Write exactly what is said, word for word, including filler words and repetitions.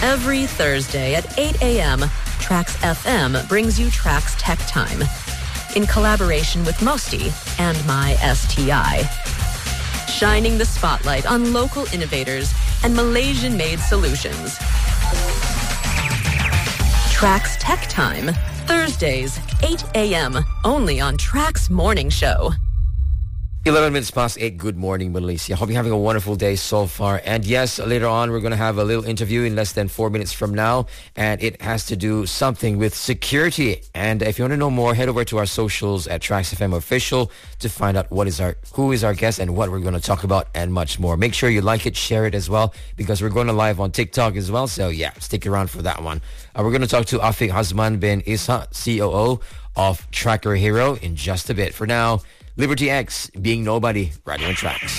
Every Thursday at eight a.m., Trax F M brings you Trax Tech Time in collaboration with Mosty and My S T I. Shining the spotlight on local innovators and Malaysian-made solutions. Trax Tech Time, Thursdays, eight a.m., only on Trax Morning Show. eleven minutes past eight. Good morning, Malaysia. Hope you're having a wonderful day so far. And yes, later on, we're going to have a little interview in less than four minutes from now. And it has to do something with security. And if you want to know more, head over to our socials at Trax F M Official to find out what is our, who is our guest and what we're going to talk about and much more. Make sure you like it, share it as well, because we're going to live on TikTok as well. So yeah, stick around for that one. Uh, we're going to talk to Afiq Hazman bin Isa, C O O of Tracker Hero, in just a bit. For now, Liberty X, Being Nobody, right on Trax.